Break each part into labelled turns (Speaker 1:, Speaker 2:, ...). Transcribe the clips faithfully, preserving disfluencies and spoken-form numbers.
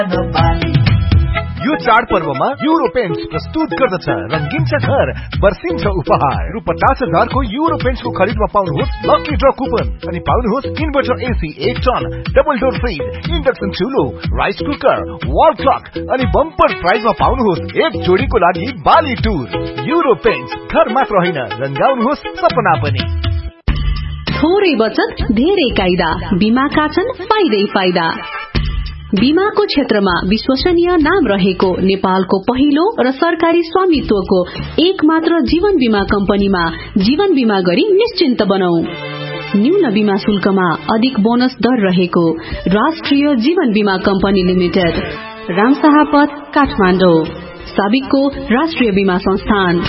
Speaker 1: यो चाडपर्वमा euro paints प्रस्तुत गर्दछ रंगिन्छ घर बर्सिन्छ उपहार रु पचास हजारको युरो पेन्ट्सको खरिदमा पाउनुहोस् लकी ड्र कुपन अनि पाउनुहोस् इन्भर्टर एसी एक ton double door fridge induction चुलो rice cooker wall clock अनि बम्पर प्राइजमा पाउनुहोस् एक जोडीको लागि बाली टुर युरो पेन्ट्स घर मात्र होइन रंगाउनुहोस् सपना पनि।
Speaker 2: थोरै बचत धेरै कायदा बीमाका छन् फाइदै फाइदा। बीमाको क्षेत्रमा विश्वसनीय नाम रहेको नेपालको पहिलो र सरकारी स्वामित्वको एक मात्र जीवन बीमा कम्पनीमा जीवन बीमा गरी निश्चिन्त बनौ। न्यून बीमा शुल्कमा अधिक बोनस दर रहेको राष्ट्रिय जीवन बीमा कम्पनी लिमिटेड, रामशाहपथ, काठमाडौँ। साबिकको राष्ट्रिय बीमा संस्थान।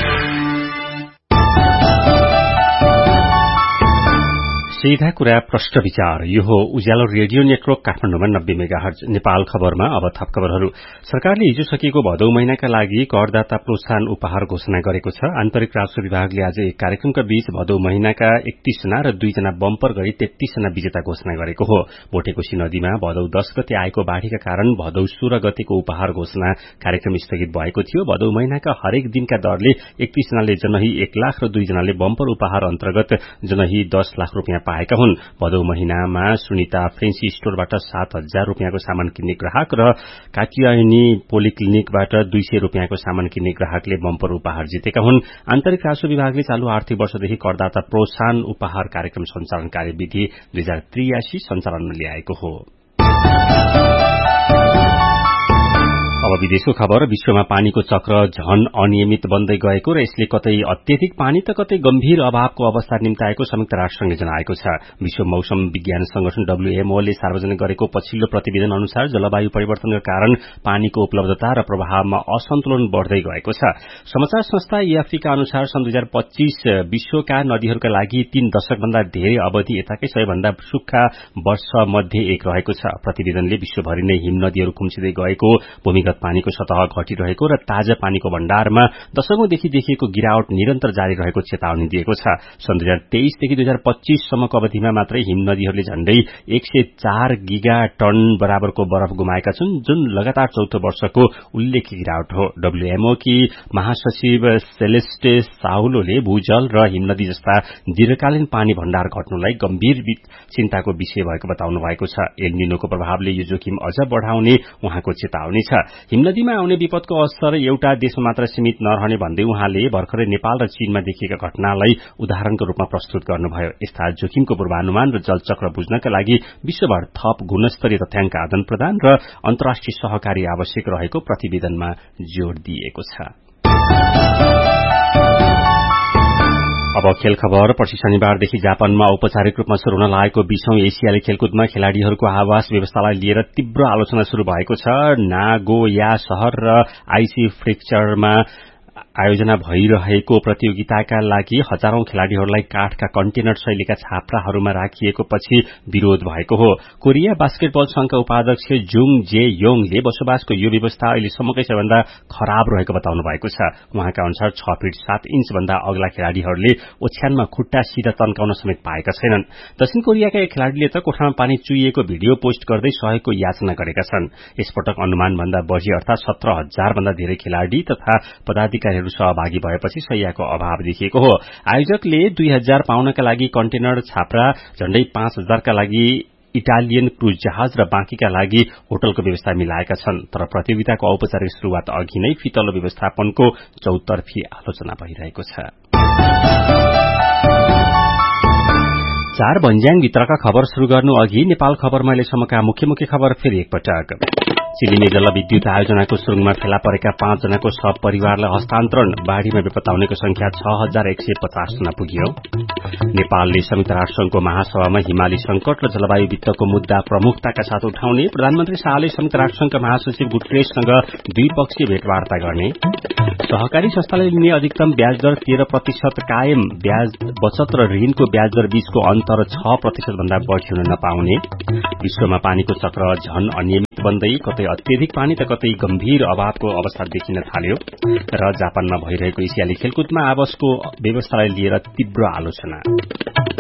Speaker 3: सीधा कुरा प्रश्न विचार। यो हो उज्यालो रेडियो नेटवर्क काठमाडौँमा नब्बे मेगाहर्ज। नेपाल खबरमा अब थप खबरहरू। सरकारले हिजो सकिएको भदौ महिनाका लागि करदाता प्रोत्साहन उपहार घोषणा गरेको छ। आन्तरिक राजस्व विभागले आज एक कार्यक्रमका बीच भदौ महिनाका एकतीसजना र दुईजना बम्पर गरी तेत्तीसजना विजेता घोषणा गरेको हो। बोटेकोशी नदीमा भदौ दस गते आएको बाढ़ीका कारण भदौ सोह्र गतेको उपहार घोषणा कार्यक्रम स्थगित भएको थियो। भदौ महिनाका हरेक दिनका दरले एकतीसजनाले जनही एक लाख र दुईजनाले बम्पर उपहार अन्तर्गत जनही दस लाख रूपियाँ पाएका हुन्। भदौ महिनामा सुनिता फ्रेन्सी स्टोरबाट सात हजार रूपियाँको सामान किन्ने ग्राहक र काटियानी पोलिक्लिनिकबाट दुई सय रूपियाँको सामान किन्ने ग्राहकले बम्पर उपहार जितेका हुन्। आन्तरिक राजस्व विभागले चालू आर्थिक वर्षदेखि करदाता प्रोत्साहन उपहार कार्यक्रम सञ्चालन कार्यविधि दुई हजार त्रियासी सञ्चालनमा ल्याएको हो। अब विदेशको खबर। विश्वमा पानीको चक्र झन अनियमित बन्दै गएको र यसले कतै अत्यधिक पानी त कतै गम्भीर अभावको अवस्था निम्ताएको संयुक्त राष्ट्रसंघले जनाएको छ। विश्व मौसम विज्ञान संगठन डब्ल्यूएमओ ले सार्वजनिक गरेको पछिल्लो प्रतिवेदन अनुसार जलवायु परिवर्तनका कारण पानीको उपलब्धता र प्रवाहमा असन्तुलन बढ़दै गएको छ। समाचार संस्था एएफपी का अनुसार सन् दुई हजार पच्चीस विश्वका नदीहरूका लागि तीन दशकभन्दा धेरै अवधि यताकै सबैभन्दा सुक्खा वर्ष मध्ये एक रहेको छ। प्रतिवेदनले विश्वभरि नै हिम नदीहरू खुम्चिँदै गएको, भूमिगत पानीको सतह घटिरहेको र ताजा पानीको भण्डारमा दशकौंदेखि देखिएको गिरावट निरन्तर जारी रहेको चेतावनी दिएको छ। सन् दुई हजार तेइसदेखि दुई हजार पच्चीस सम्मको अवधिमा मात्रै हिम नदीहरूले झण्डै एक सय चार गिगा टन बराबरको बरफ गुमाएका छन्, जुन लगातार चौथो वर्षको उल्लेख्य गिरावट हो। डब्ल्यूएमओ की महासचिव सेलेस्टे साउलोले भूजल र हिमनदी जस्ता दीर्घकालीन पानी भण्डार घट्नुलाई गम्भीर चिन्ताको विषय भएको बताउनु भएको छ। एल निनोको प्रभावले यो जोखिम अझ बढ़ाउने उहाँको चेतावनी छ। हिमनदीमा आउने विपदको असर एउटा देशमा मात्र सीमित नरहने भन्दै उहाँले भर्खरै नेपाल र चीनमा देखिएका घटनालाई उदाहरणको रूपमा प्रस्तुत गर्नुभयो। यस्ता जोखिमको पूर्वानुमान र जलचक्र बुझ्नका लागि विश्वभर थप गुणस्तरीय तथ्याङ्क आदान प्रदान र अन्तर्राष्ट्रिय सहकारी आवश्यक रहेको प्रतिवेदनमा जोड़ दिएको छ। अब खेल खबर। पछि शनिबारदेखि जापानमा औपचारिक रूपमा शुरू हुन लागेको बीसौं एसियाली खेलकुदमा खेलाड़ीहरूको आवास व्यवस्थालाई लिएर तीव्र आलोचना शुरू भएको छ। नागोया शहर र आइसी फ्रेक्चरमा आयोजना भइरहेको प्रतियोगिताका लागि हजारौं खेलाड़ीहरूलाई काठका कन्टेनर शैलीका छाप्राहरूमा राखिएको पछि विरोध भएको हो। कोरिया बास्केटबल संघका उपाध्यक्ष जुङ जे योङले बसोबासको यो व्यवस्था अहिलेसम्मकै सबैभन्दा खराब रहेको बताउनु भएको छ। उहाँका अनुसार छ फिट सात इंच भन्दा अग्ला खेलाड़ीहरूले ओछ्यानमा खुट्टा सिधा तन्काउन समेत पाएका छैनन्। दक्षिण कोरियाका एक खेलाड़ीले त कोठामा पानी चुहिएको भिडियो पोस्ट गर्दै सहयोगको याचना गरेका छन्। यसपटक अनुमान भन्दा बढ़ी अर्थात सत्र हजार भन्दा धेरै खेलाड़ी तथा पदाधिकारी सहभागी भएपछि सहियाको अभाव देखिएको हो। आयोजकले दुई हजार पाउनका लागि कन्टेनर छाप्रा, झण्डै पाँच हजारका लागि इटालियन क्रूज जहाज र बाँकीका लागि होटलको व्यवस्था मिलाएका छन्। तर प्रतियोगिताको औपचारिक शुरूआत अघि नै फितलो व्यवस्थापनको चौतर्फी आलोचना भइरहेको छ। चार भन्ज्याङ भित्रका खबर शुरू गर्नु अघि नेपाल खबरमा अहिलेसम्मका मुख्य मुख्य खबर फेरि एकपटक। चिलिमे जलविद्युत आयोजनाको सुरुङमा फेला परेका पाँच जनाको शव परिवारलाई हस्तान्तरण। बाढ़ीमा बेपत्ता हुनेको संख्या छ हजार एक सय पचास जना पुग्यो। नेपालले संयुक्त राष्ट्रसंघको महासभामा हिमाली संकट र जलवायु वित्तको मुद्दा प्रमुखताका साथ उठाउने। प्रधानमन्त्री शाहले संयुक्त राष्ट्रसंघका महासचिव गुटरेससँग द्विपक्षीय भेटवार्ता गर्ने। सहकारी संस्थाले लिने अधिकतम ब्याज दर तेह्र प्रतिशत कायम। ब्याज बचत र ऋणको ब्याज दर बीचको अन्तर छ प्रतिशत भन्दा बढ़ी हुन नपाउने। विश्वमा पानीको चक्र झन अनियमित बन्दै कतै अत्यधिक पानी त कतै गम्भीर अभावको अवस्था देखिन थाल्यो। र जापानमा भइरहेको एसियाली खेलकुदमा आवासको व्यवस्थालाई लिएर तीव्र आलोचना।